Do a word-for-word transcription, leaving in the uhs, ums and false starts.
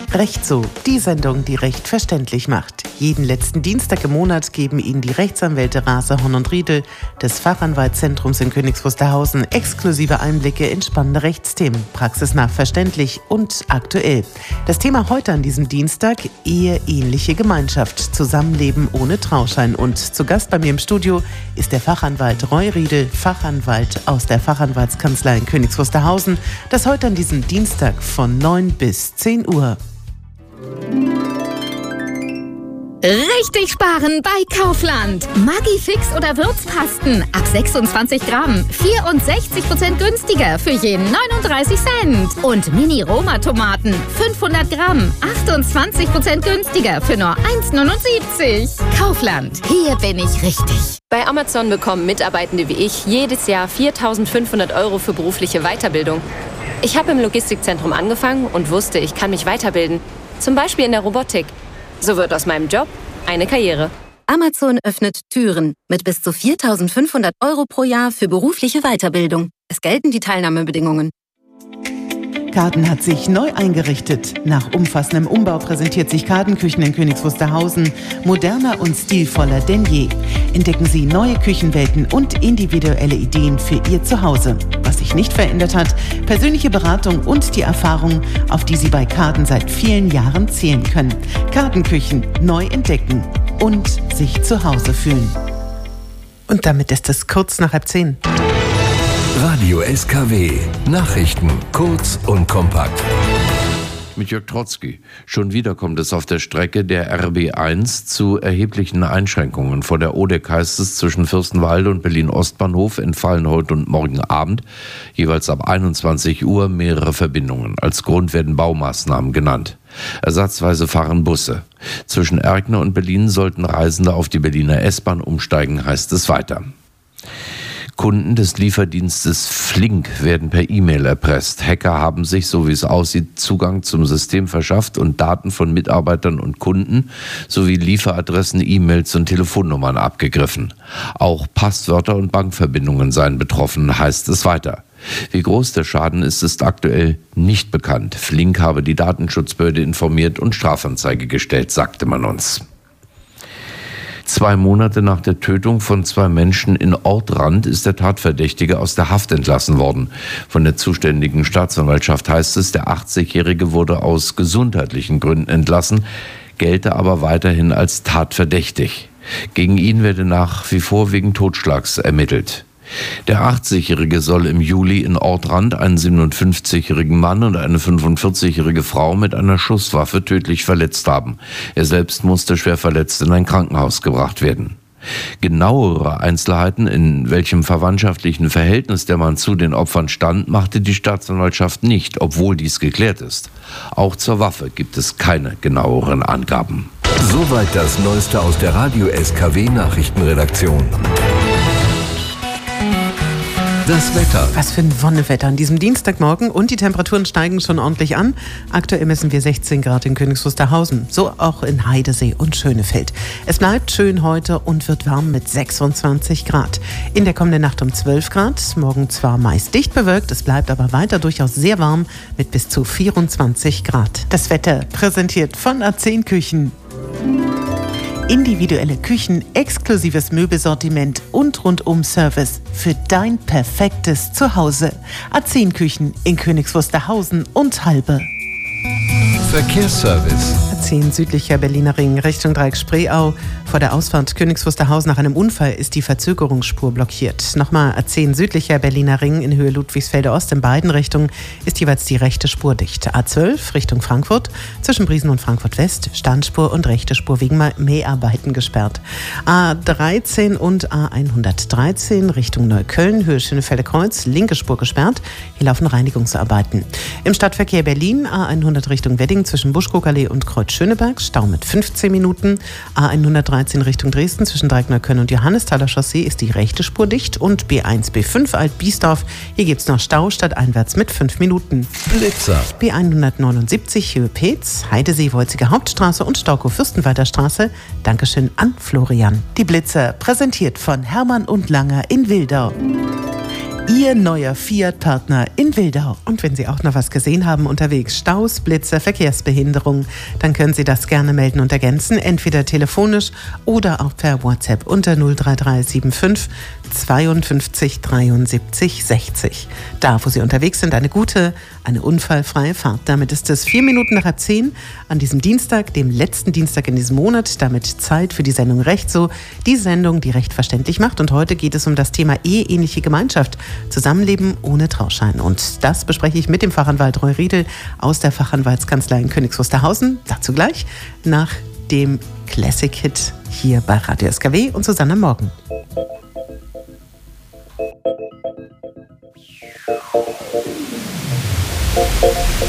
Recht so, die Sendung, die Recht verständlich macht. Jeden letzten Dienstag im Monat geben Ihnen die Rechtsanwälte Rase, Horn und Riedel des Fachanwaltszentrums in Königs Wusterhausen exklusive Einblicke in spannende Rechtsthemen, praxisnah verständlich und aktuell. Das Thema heute an diesem Dienstag: eheähnliche Gemeinschaft, Zusammenleben ohne Trauschein. Und zu Gast bei mir im Studio ist der Fachanwalt Roy Riedel, Fachanwalt aus der Fachanwaltskanzlei in Königs Wusterhausen. Das heute an diesem Dienstag von neun bis zehn Uhr. Richtig sparen bei Kaufland. Maggi-Fix oder Würzpasten ab sechsundzwanzig Gramm, vierundsechzig Prozent günstiger für je neununddreißig Cent. Und Mini-Roma-Tomaten fünfhundert Gramm, achtundzwanzig Prozent günstiger für nur eins neunundsiebzig. Kaufland, hier bin ich richtig. Bei Amazon bekommen Mitarbeitende wie ich jedes Jahr viertausendfünfhundert Euro für berufliche Weiterbildung. Ich habe im Logistikzentrum angefangen und wusste, ich kann mich weiterbilden. Zum Beispiel in der Robotik. So wird aus meinem Job eine Karriere. Amazon öffnet Türen mit bis zu viertausendfünfhundert Euro pro Jahr für berufliche Weiterbildung. Es gelten die Teilnahmebedingungen. Kaden hat sich neu eingerichtet. Nach umfassendem Umbau präsentiert sich Kadenküchen in Königs Wusterhausen moderner und stilvoller denn je. Entdecken Sie neue Küchenwelten und individuelle Ideen für Ihr Zuhause. Was sich nicht verändert hat: persönliche Beratung und die Erfahrung, auf die Sie bei Kaden seit vielen Jahren zählen können. Kadenküchen neu entdecken und sich zu Hause fühlen. Und damit ist es kurz nach halb zehn. Radio S K W. Nachrichten kurz und kompakt. Mit Jörg Trotzki. Schon wieder kommt es auf der Strecke der R B eins zu erheblichen Einschränkungen. Vor der Odeck heißt es, zwischen Fürstenwalde und Berlin-Ostbahnhof entfallen heute und morgen Abend jeweils ab einundzwanzig Uhr mehrere Verbindungen. Als Grund werden Baumaßnahmen genannt. Ersatzweise fahren Busse. Zwischen Erkner und Berlin sollten Reisende auf die Berliner S-Bahn umsteigen, heißt es weiter. Kunden des Lieferdienstes Flink werden per E-Mail erpresst. Hacker haben sich, so wie es aussieht, Zugang zum System verschafft und Daten von Mitarbeitern und Kunden sowie Lieferadressen, E-Mails und Telefonnummern abgegriffen. Auch Passwörter und Bankverbindungen seien betroffen, heißt es weiter. Wie groß der Schaden ist, ist aktuell nicht bekannt. Flink habe die Datenschutzbehörde informiert und Strafanzeige gestellt, sagte man uns. Zwei Monate nach der Tötung von zwei Menschen in Ortrand ist der Tatverdächtige aus der Haft entlassen worden. Von der zuständigen Staatsanwaltschaft heißt es, der achtzigjährige wurde aus gesundheitlichen Gründen entlassen, gelte aber weiterhin als tatverdächtig. Gegen ihn werde nach wie vor wegen Totschlags ermittelt. Der achtzigjährige soll im Juli in Ortrand einen siebenundfünfzigjährigen Mann und eine fünfundvierzigjährige Frau mit einer Schusswaffe tödlich verletzt haben. Er selbst musste schwer verletzt in ein Krankenhaus gebracht werden. Genauere Einzelheiten, in welchem verwandtschaftlichen Verhältnis der Mann zu den Opfern stand, machte die Staatsanwaltschaft nicht, obwohl dies geklärt ist. Auch zur Waffe gibt es keine genaueren Angaben. Soweit das Neueste aus der Radio S K W Nachrichtenredaktion. Das Wetter. Was für ein Wonnewetter an diesem Dienstagmorgen, und die Temperaturen steigen schon ordentlich an. Aktuell messen wir sechzehn Grad in Königs Wusterhausen, so auch in Heidesee und Schönefeld. Es bleibt schön heute und wird warm mit sechsundzwanzig Grad. In der kommenden Nacht um zwölf Grad, morgen zwar meist dicht bewölkt, es bleibt aber weiter durchaus sehr warm mit bis zu vierundzwanzig Grad. Das Wetter präsentiert von A zehn Küchen. Individuelle Küchen, exklusives Möbelsortiment und Rundum-Service für dein perfektes Zuhause. A zehn Küchen in Königs Wusterhausen und Halbe. Verkehrsservice. A zehn südlicher Berliner Ring Richtung Dreieck Spreeau. Vor der Ausfahrt Königs Wusterhausen nach einem Unfall ist die Verzögerungsspur blockiert. Nochmal A zehn südlicher Berliner Ring in Höhe Ludwigsfelde Ost in beiden Richtungen ist jeweils die rechte Spur dicht. A zwölf Richtung Frankfurt zwischen Briesen und Frankfurt West Standspur und rechte Spur wegen Mäharbeiten gesperrt. A dreizehn und A hundertdreizehn Richtung Neukölln Höhe Schönefelde Kreuz linke Spur gesperrt. Hier laufen Reinigungsarbeiten. Im Stadtverkehr Berlin A hundert Richtung Wedding zwischen Buschkokallee und Kreuz-Schöneberg Stau mit fünfzehn Minuten. A hundertdreizehn Richtung Dresden zwischen Dreieckneukölln und Johannesthaler Chaussee ist die rechte Spur dicht. Und B eins B fünf Alt-Biesdorf, hier gibt es noch Stau stadteinwärts mit fünf Minuten. Blitzer. B hundertneunundsiebzig Höhe Peetz, Heidesee, Wolziger Hauptstraße und Staukow-Fürstenwalder Straße. Dankeschön an Florian. Die Blitzer präsentiert von Hermann und Langer in Wildau. Ihr neuer Fiat-Partner in Wildau. Und wenn Sie auch noch was gesehen haben unterwegs, Staus, Blitze, Verkehrsbehinderung, dann können Sie das gerne melden und ergänzen, entweder telefonisch oder auch per WhatsApp unter null drei drei sieben fünf zweiundfünfzig dreiundsiebzig sechzig. Da, wo Sie unterwegs sind, eine gute, eine unfallfreie Fahrt. Damit ist es vier Minuten nach halb zehn an diesem Dienstag, dem letzten Dienstag in diesem Monat. Damit Zeit für die Sendung Recht so. Die Sendung, die Recht verständlich macht. Und heute geht es um das Thema eheähnliche Gemeinschaft. Zusammenleben ohne Trauschein. Und das bespreche ich mit dem Fachanwalt Roy Riedel aus der Fachanwaltskanzlei in Königs Wusterhausen. Dazu gleich nach dem Classic-Hit hier bei Radio S K W und Susanne Morgen.